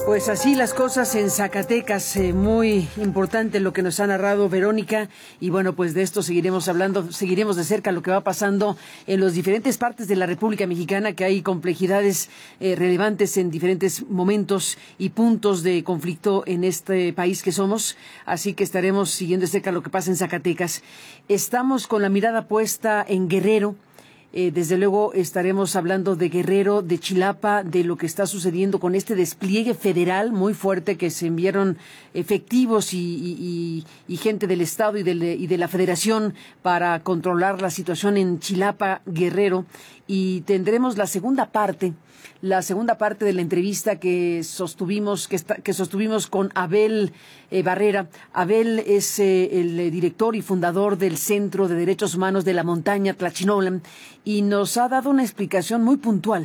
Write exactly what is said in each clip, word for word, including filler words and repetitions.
Pues así las cosas en Zacatecas, eh, muy importante lo que nos ha narrado Verónica, y bueno, pues de esto seguiremos hablando, seguiremos de cerca lo que va pasando en las diferentes partes de la República Mexicana, que hay complejidades eh, relevantes en diferentes momentos y puntos de conflicto en este país que somos, así que estaremos siguiendo de cerca lo que pasa en Zacatecas. Estamos con la mirada puesta en Guerrero. Eh, desde luego estaremos hablando de Guerrero, de Chilapa, de lo que está sucediendo con este despliegue federal muy fuerte, que se enviaron efectivos y, y, y gente del Estado y de, y de la Federación para controlar la situación en Chilapa, Guerrero. Y tendremos la segunda parte, la segunda parte de la entrevista que sostuvimos, que, está, que sostuvimos con Abel eh, Barrera. Abel es eh, el director y fundador del Centro de Derechos Humanos de la Montaña, Tlachinolan, y nos ha dado una explicación muy puntual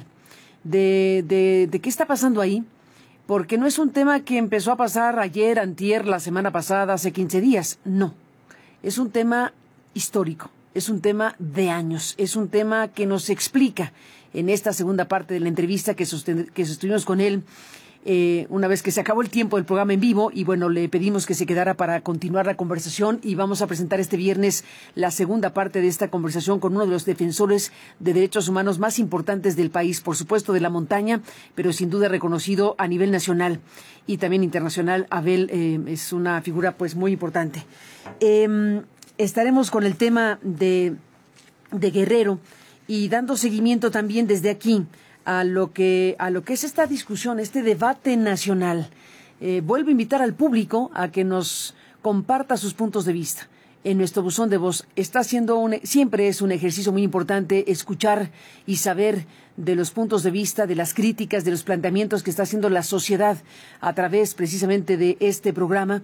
de, de, de qué está pasando ahí, porque no es un tema que empezó a pasar ayer, antier, la semana pasada, hace quince días, no. Es un tema histórico, es un tema de años, es un tema que nos explica en esta segunda parte de la entrevista que, sosten- que sostuvimos con él, eh, una vez que se acabó el tiempo del programa en vivo, y bueno, le pedimos que se quedara para continuar la conversación, y vamos a presentar este viernes la segunda parte de esta conversación con uno de los defensores de derechos humanos más importantes del país, por supuesto de la montaña, pero sin duda reconocido a nivel nacional y también internacional. Abel eh, es una figura pues muy importante. Eh, estaremos con el tema de, de Guerrero, y dando seguimiento también desde aquí a lo que a lo que es esta discusión, este debate nacional. Eh, vuelvo a invitar al público a que nos comparta sus puntos de vista en nuestro buzón de voz. Está siendo un, siempre es un ejercicio muy importante escuchar y saber de los puntos de vista, de las críticas, de los planteamientos que está haciendo la sociedad a través precisamente de este programa,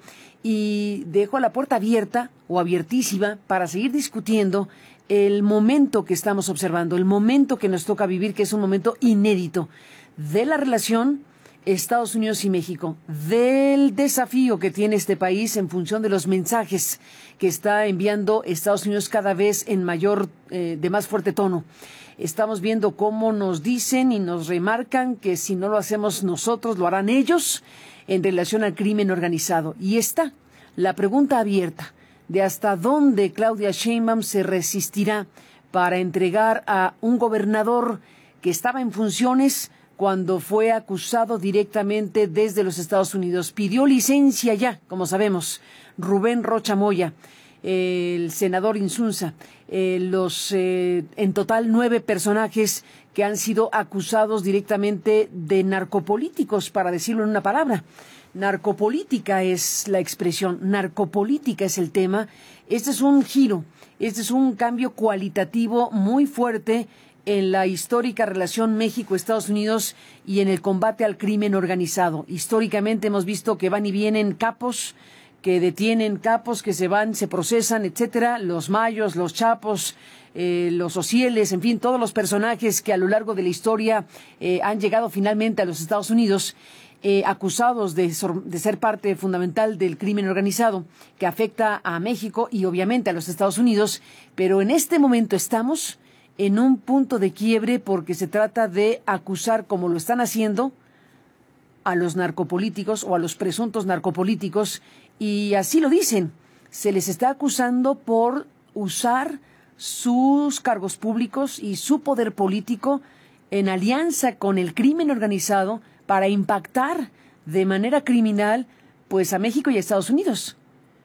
y dejo la puerta abierta o abiertísima para seguir discutiendo el momento que estamos observando, el momento que nos toca vivir, que es un momento inédito de la relación Estados Unidos y México, del desafío que tiene este país en función de los mensajes que está enviando Estados Unidos cada vez en mayor, eh, de más fuerte tono. Estamos viendo cómo nos dicen y nos remarcan que si no lo hacemos nosotros, lo harán ellos en relación al crimen organizado. Y está la pregunta abierta de hasta dónde Claudia Sheinbaum se resistirá para entregar a un gobernador que estaba en funciones cuando fue acusado directamente desde los Estados Unidos. Pidió licencia ya, como sabemos, Rubén Rocha Moya, eh, el senador Insunza, eh, los eh, en total nueve personajes que han sido acusados directamente de narcopolíticos, para decirlo en una palabra. Narcopolítica es la expresión, narcopolítica es el tema. Este es un giro, este es un cambio cualitativo muy fuerte en la histórica relación México-Estados Unidos y en el combate al crimen organizado. Históricamente hemos visto que van y vienen capos, que detienen capos, que se van, se procesan, etcétera, los mayos, los chapos, eh, los ocieles, en fin, todos los personajes que a lo largo de la historia eh, han llegado finalmente a los Estados Unidos. Eh, acusados de, de ser parte fundamental del crimen organizado que afecta a México y obviamente a los Estados Unidos, pero en este momento estamos en un punto de quiebre porque se trata de acusar, como lo están haciendo, a los narcopolíticos o a los presuntos narcopolíticos, y así lo dicen, se les está acusando por usar sus cargos públicos y su poder político en alianza con el crimen organizado para impactar de manera criminal pues a México y a Estados Unidos.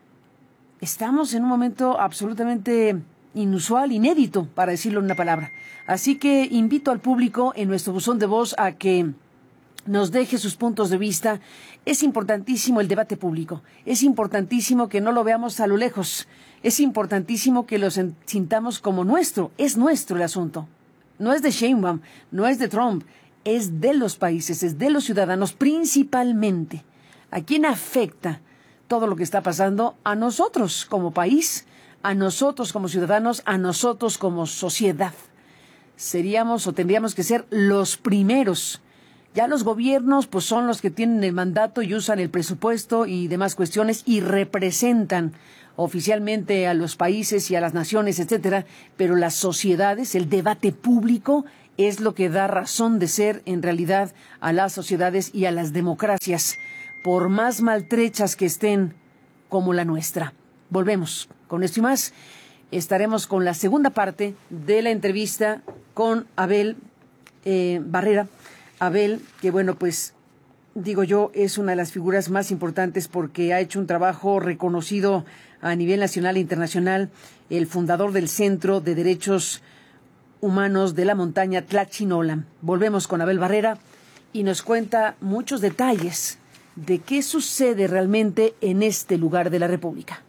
Estamos en un momento absolutamente inusual, inédito, para decirlo en una palabra. Así que invito al público en nuestro buzón de voz a que nos deje sus puntos de vista. Es importantísimo el debate público, es importantísimo que no lo veamos a lo lejos, es importantísimo que lo sintamos como nuestro, es nuestro el asunto. No es de Sheinbaum, no es de Trump, es de los países, es de los ciudadanos principalmente. ¿A quién afecta todo lo que está pasando? A nosotros como país, a nosotros como ciudadanos, a nosotros como sociedad. Seríamos o tendríamos que ser los primeros. Ya los gobiernos pues son los que tienen el mandato y usan el presupuesto y demás cuestiones y representan oficialmente a los países y a las naciones, etcétera, pero las sociedades, el debate público es lo que da razón de ser en realidad a las sociedades y a las democracias, por más maltrechas que estén como la nuestra. Volvemos con esto y más. Estaremos con la segunda parte de la entrevista con Abel eh, Barrera. Abel, que bueno, pues digo yo, es una de las figuras más importantes porque ha hecho un trabajo reconocido a nivel nacional e internacional, el fundador del Centro de Derechos Humanos de la Montaña Tlachinolan. Volvemos con Abel Barrera y nos cuenta muchos detalles de qué sucede realmente en este lugar de la República.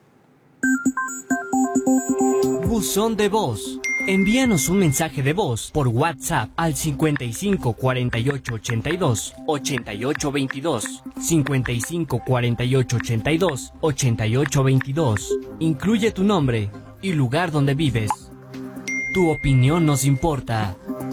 Buzón de voz. Envíanos un mensaje de voz por WhatsApp al cincuenta y cinco cuarenta y ocho ochenta y dos ochenta y ocho veintidós, cincuenta y cinco cuarenta y ocho ochenta y dos ochenta y ocho veintidós. Incluye tu nombre y lugar donde vives. Tu opinión nos importa.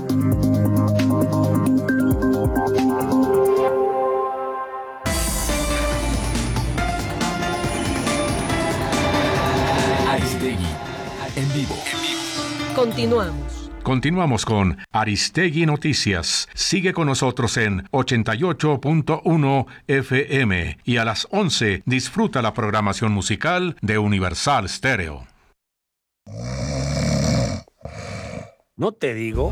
Aristegui, en vivo. Continuamos. Continuamos con Aristegui Noticias. Sigue con nosotros en ochenta y ocho punto uno F M y a las once disfruta la programación musical de Universal Stereo. ¿No te digo?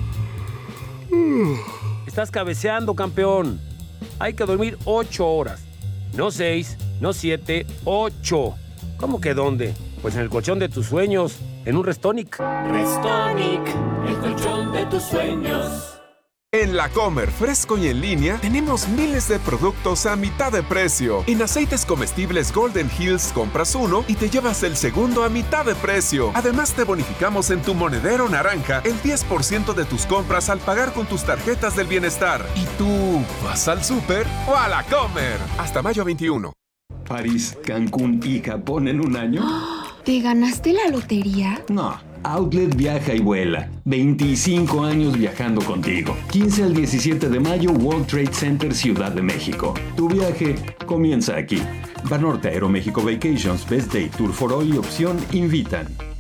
Estás cabeceando, campeón. Hay que dormir ocho horas. No seis, no siete, ocho. ¿Cómo que dónde? Pues en el colchón de tus sueños, en un Restonic. Restonic, el colchón de tus sueños. En La Comer, fresco y en línea, tenemos miles de productos a mitad de precio. En aceites comestibles Golden Hills compras uno y te llevas el segundo a mitad de precio. Además te bonificamos en tu monedero naranja el diez por ciento de tus compras al pagar con tus tarjetas del bienestar. ¿Y tú vas al súper o a La Comer? Hasta mayo veintiuno. París, Cancún y Japón en un año. ¿Te ganaste la lotería? No, Outlet viaja y vuela. veinticinco años viajando contigo. quince al diecisiete de mayo, World Trade Center, Ciudad de México. Tu viaje comienza aquí. Banorte, Aeroméxico Vacations, Best Day, Tour for All y Opción invitan.